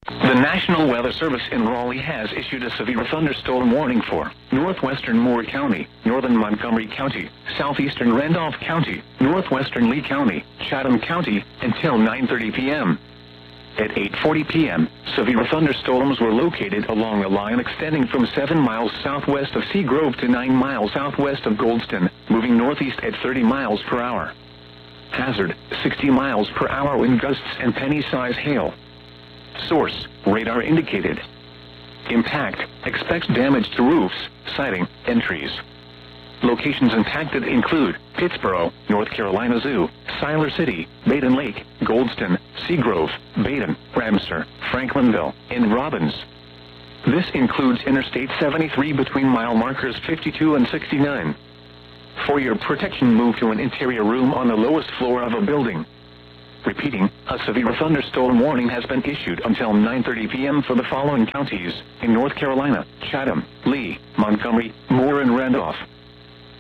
The National Weather Service in Raleigh has issued a severe thunderstorm warning for northwestern Moore County, northern Montgomery County, southeastern Randolph County, northwestern Lee County, Chatham County, until 9:30 p.m. At 8:40 p.m., severe thunderstorms were located along a line extending from 7 miles southwest of Seagrove to 9 miles southwest of Goldston, moving northeast at 30 miles per hour. Hazard, 60 miles per hour wind gusts and penny-size hail. Source, radar indicated. Impact, expects damage to roofs, siding, and trees. Locations impacted include Pittsboro, North Carolina Zoo, Siler City, Baden Lake, Goldston, Seagrove, Baden, Ramsar, Franklinville, and Robbins. This includes Interstate 73 between mile markers 52 and 69. For your protection, move to an interior room on the lowest floor of a building. Repeating, a severe thunderstorm warning has been issued until 9:30 p.m. for the following counties in North Carolina: Chatham, Lee, Montgomery, Moore, and Randolph.